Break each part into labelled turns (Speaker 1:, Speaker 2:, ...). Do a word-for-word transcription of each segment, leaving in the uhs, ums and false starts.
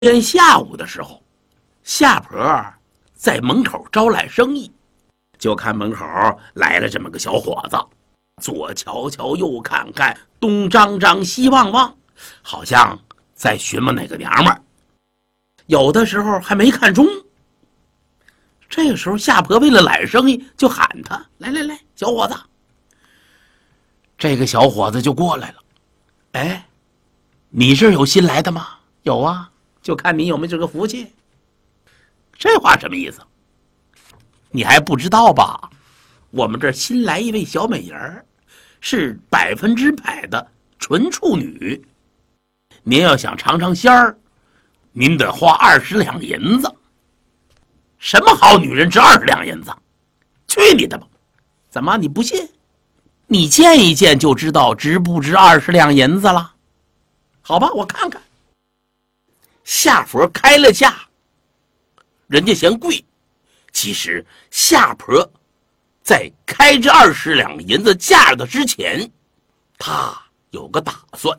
Speaker 1: 天下午的时候，夏婆在门口招揽生意，就看门口来了这么个小伙子，左瞧瞧右看看，东张张西望望，好像在询问哪个娘们儿，有的时候还没看中。这个时候夏婆为了揽生意，就喊他来来来，小伙子。这个小伙子就过来了。哎，你这儿有新来的吗？有啊，就看你有没有这个福气。这话什么意思？你还不知道吧？我们这儿新来一位小美人儿，是百分之百的纯处女。您要想尝尝鲜儿，您得花二十两银子。什么好女人值二十两银子？去你的吧！怎么你不信？你见一见就知道值不值二十两银子了。好吧，我看看。夏婆开了价，人家嫌贵。其实夏婆在开这二十两银子价的之前，他有个打算。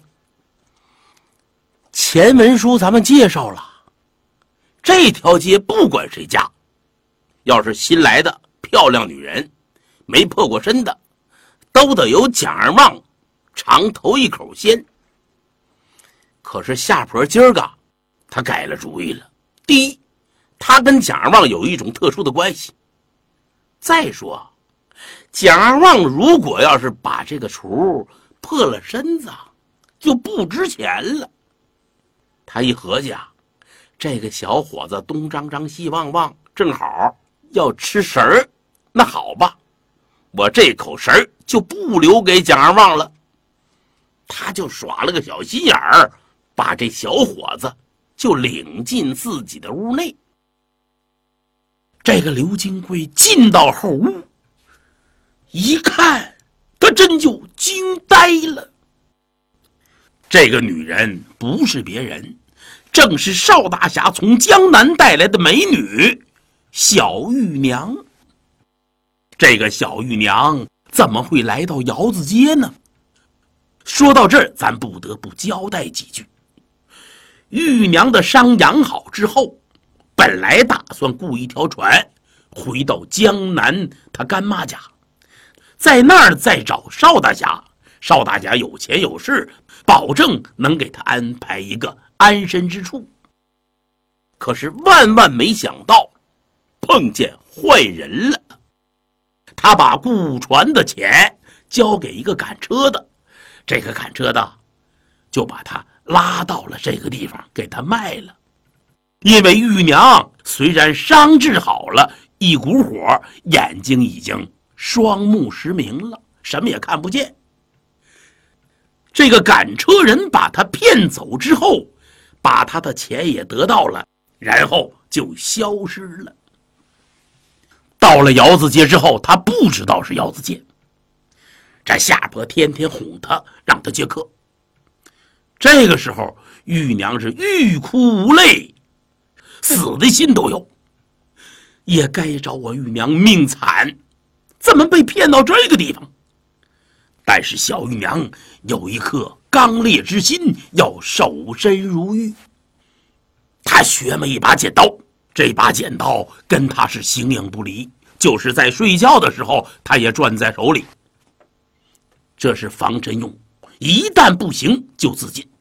Speaker 1: 前文书咱们介绍了，这条街不管谁家，要是新来的漂亮女人，没破过身的，都得由蒋二旺尝头一口鲜。可是夏婆今儿个他改了主意了。第一，他跟蒋二旺有一种特殊的关系。再说，蒋二旺如果要是把这个厨破了身子，就不值钱了。他一合计啊，这个小伙子东张张西望望，正好要吃食儿，那好吧，我这口食儿就不留给蒋二旺了。他就耍了个小心眼儿，把这小伙子就领进自己的屋内。这个刘金贵进到后屋，一看，他真就惊呆了。这个女人不是别人，正是邵大侠从江南带来的美女小玉娘。这个小玉娘怎么会来到窑子街呢？说到这儿，咱不得不交代几句。玉娘的伤养好之后，本来打算雇一条船回到江南他干妈家，在那儿再找邵大侠。邵大侠有钱有势，保证能给他安排一个安身之处。可是万万没想到，碰见坏人了。他把雇船的钱交给一个赶车的，这个赶车的就把他拉到了这个地方，给他卖了。因为玉娘虽然伤治好了，一股火，眼睛已经双目失明了，什么也看不见。这个赶车人把他骗走之后，把他的钱也得到了，然后就消失了。到了窑子街之后，他不知道是窑子街。这夏婆天天哄他，让他接客。这个时候，玉娘是欲哭无泪，死的心都有。也该找我玉娘命惨，怎么被骗到这个地方？但是小玉娘有一颗刚烈之心，要守身如玉。她学么一把剪刀，这把剪刀跟她是形影不离，就是在睡觉的时候，她也攥在手里。这是防身用，一旦不行就自尽。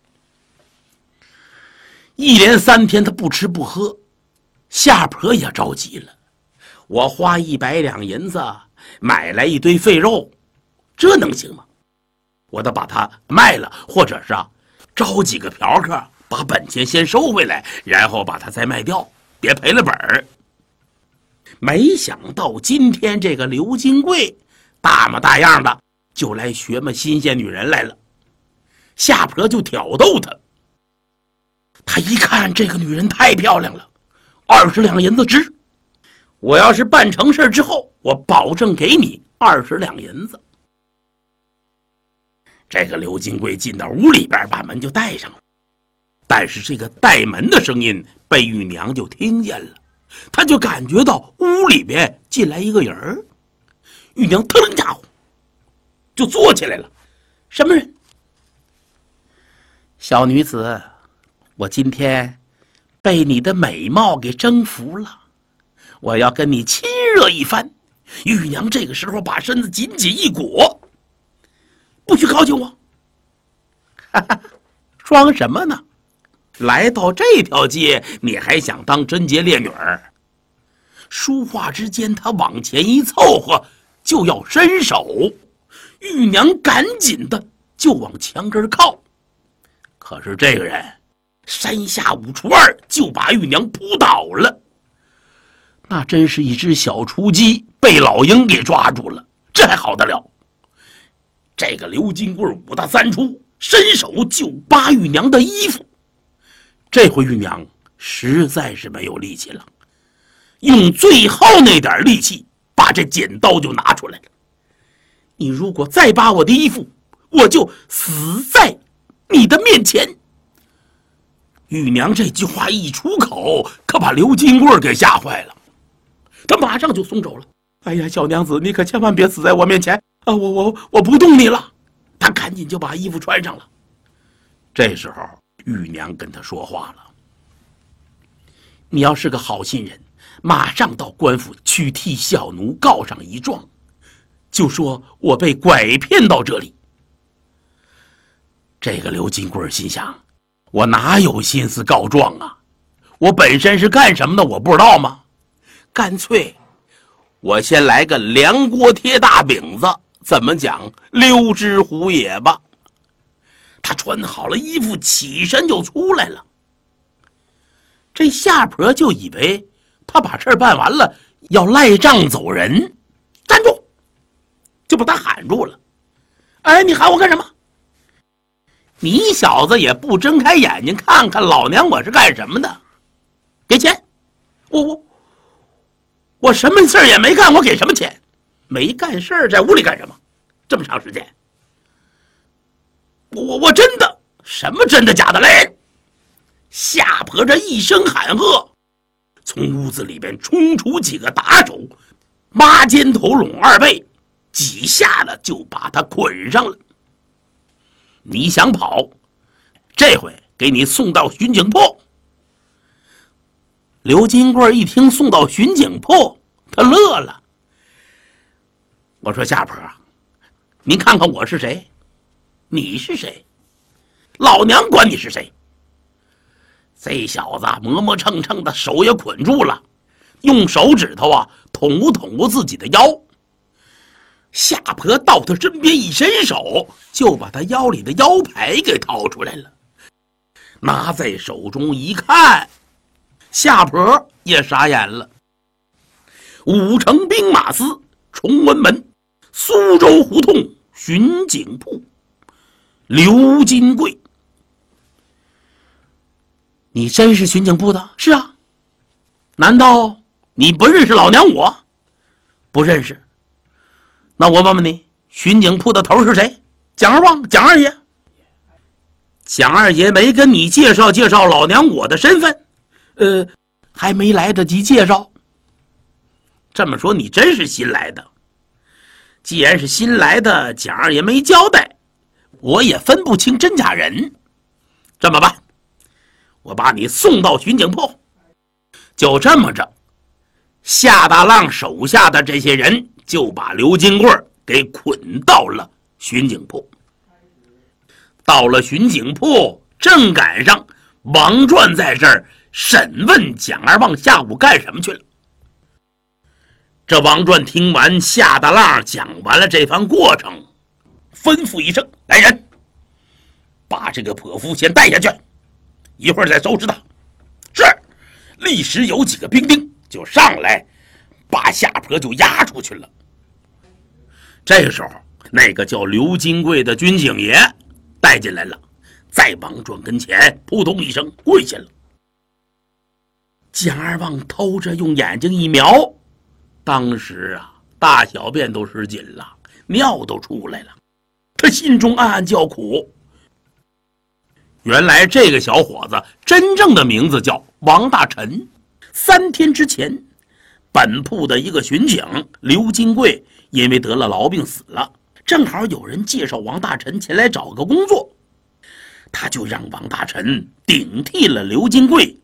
Speaker 1: 一连三天她不吃不喝，夏婆也着急了。我花一百两银子买来一堆废肉，这能行吗？我得把它卖了，或者是啊，招几个嫖客，把本钱先收回来，然后把它再卖掉，别赔了本儿。没想到今天这个刘金贵大模大样的就来学么新鲜女人来了。夏婆就挑逗他，他一看这个女人太漂亮了，二十两银子值。我要是办成事之后，我保证给你二十两银子。这个刘金贵进到屋里边，把门就带上了。但是这个带门的声音被玉娘就听见了，他就感觉到屋里边进来一个人儿。玉娘腾楞家伙就坐起来了。什么人？小女子，我今天被你的美貌给征服了，我要跟你亲热一番。玉娘这个时候把身子紧紧一裹，不许靠近我。哈哈，装什么呢？来到这条街，你还想当贞洁烈女儿？说话之间，他往前一凑合，就要伸手。玉娘赶紧的就往墙根靠，可是这个人三下五除二就把玉娘扑倒了。那真是一只小雏鸡被老鹰给抓住了，这还好得了？这个刘金贵五大三粗，伸手就扒玉娘的衣服。这回玉娘实在是没有力气了，用最后那点力气把这剪刀就拿出来了。你如果再扒我的衣服，我就死在你的面前。玉娘这句话一出口，可把刘金贵给吓坏了，他马上就松手了。哎呀，小娘子，你可千万别死在我面前啊！我我我不动你了。他赶紧就把衣服穿上了。这时候玉娘跟他说话了：你要是个好心人，马上到官府去替小奴告上一状，就说我被拐骗到这里。这个刘金贵心想，我哪有心思告状啊？我本身是干什么的我不知道吗？干脆我先来个凉锅贴大饼子，怎么讲溜之乎也吧。他穿好了衣服，起身就出来了。这夏婆就以为他把事办完了，要赖账走人。站住！就把他喊住了。哎，你喊我干什么？你小子也不睁开眼睛看看老娘我是干什么的？给钱！我我我什么事儿也没干，我给什么钱？没干事儿，在屋里干什么？这么长时间？我我真的什么真的假的嘞？夏婆这一声喊喝，从屋子里边冲出几个打手，抹肩头拢二背，几下子就把他捆上了。你想跑，这回给你送到巡警铺。刘金贵一听送到巡警铺，他乐了。我说夏婆，您看看我是谁，你是谁？老娘管你是谁？这小子磨磨蹭蹭的，手也捆住了，用手指头啊捅咕捅咕自己的腰。夏婆到他身边一伸手，就把他腰里的腰牌给掏出来了，拿在手中一看，夏婆也傻眼了。五城兵马司崇文门苏州胡同巡警铺刘金贵。你真是巡警部的？是啊。难道你不认识老娘我？不认识。那我问问你，巡警铺的头是谁？蒋二旺，蒋二爷。蒋二爷没跟你介绍介绍老娘我的身份？呃，还没来得及介绍。这么说你真是新来的。既然是新来的，蒋二爷没交代，我也分不清真假人。这么办，我把你送到巡警铺。就这么着，夏大浪手下的这些人就把刘金贵给捆到了巡警铺。到了巡警铺，正赶上王传在这儿审问蒋二旺下午干什么去了。这王传听完夏大浪讲完了这番过程，吩咐一声：来人，把这个泼妇先带下去，一会儿再收拾他。是。立时有几个兵丁就上来，把夏婆就押出去了。这个时候，那个叫刘金贵的军警爷带进来了，在王传跟前扑通一声跪下了。蒋二旺偷着用眼睛一瞄，当时啊，大小便都失禁了，尿都出来了。他心中暗暗叫苦。原来这个小伙子真正的名字叫王大臣。三天之前，本铺的一个巡警刘金贵因为得了痨病死了，正好有人介绍王大臣前来找个工作，他就让王大臣顶替了刘金贵